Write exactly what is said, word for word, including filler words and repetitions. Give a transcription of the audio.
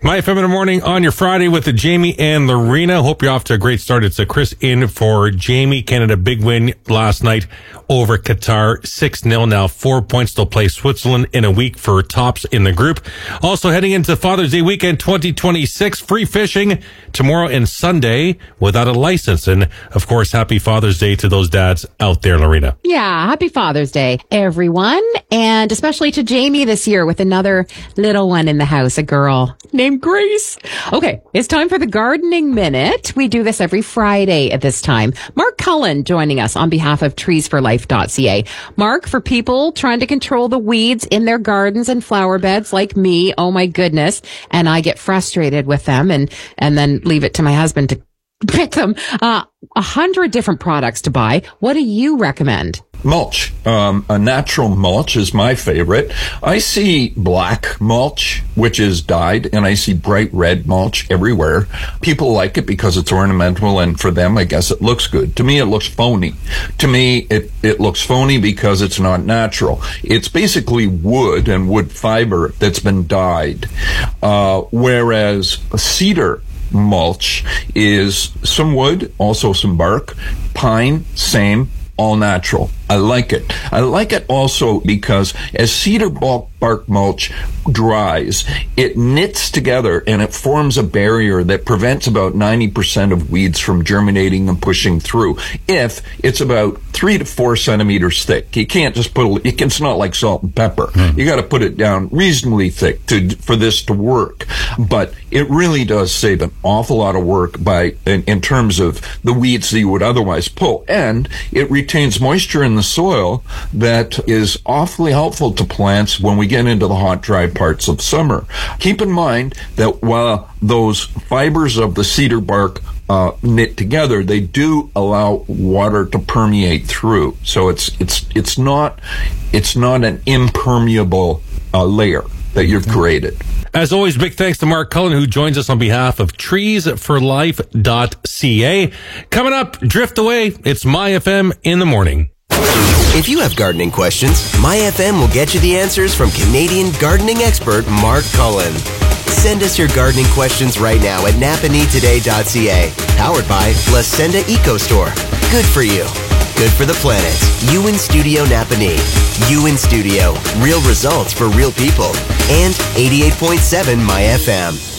My F M in the morning on your Friday with the Jamie and Lorena. Hope you're off to a great start. It's a Chris in for Jamie. Canada big win last night over Qatar, six nil. Now four points. They'll play Switzerland in a week for tops in the group. Also heading into Father's Day weekend twenty twenty-six. Free fishing tomorrow and Sunday without a license. And of course, happy Father's Day to those dads out there, Lorena. Yeah, happy Father's Day, everyone. And especially to Jamie this year with another little one in the house, a girl named Grace. Okay, it's time for the Gardening Minute. We do this every Friday at this time. Mark Cullen joining us on behalf of trees for life dot c a. Mark, for people trying to control the weeds in their gardens and flower beds like me, oh my goodness, and I get frustrated with them and, and then leave it to my husband to pick them. Uh, a hundred different products to buy. What do you recommend? Mulch. Um, a natural mulch is my favorite. I see black mulch, which is dyed, and I see bright red mulch everywhere. People like it because it's ornamental, and for them, I guess it looks good. To me, it looks phony. To me, it, it looks phony because it's not natural. It's basically wood and wood fiber that's been dyed. Uh, whereas cedar mulch is some wood, also some bark, pine, same, all natural. I like it. I like it also because as cedar bulk bark mulch dries, it knits together and it forms a barrier that prevents about ninety percent of weeds from germinating and pushing through. If it's about three to four centimeters thick, you can't just put a, it's not like salt and pepper. Mm. You got to put it down reasonably thick to for this to work. But it really does save an awful lot of work by in, in terms of the weeds that you would otherwise pull, and it retains moisture in the soil that is awfully helpful to plants when we get into the hot, dry parts of summer. Keep in mind that while those fibers of the cedar bark uh, knit together, they do allow water to permeate through. So it's it's it's not it's not an impermeable uh, layer that you've created. As always, big thanks to Mark Cullen, who joins us on behalf of trees for life dot c a. Coming up, drift away. It's My F M in the morning. If you have gardening questions, My F M will get you the answers from Canadian gardening expert Mark Cullen. Send us your gardening questions right now at Napanee Today dot c a. Powered by La Senda Eco Store. Good for you. Good for the planet. You in Studio Napanee. You in Studio. Real results for real people. And eighty-eight point seven My F M.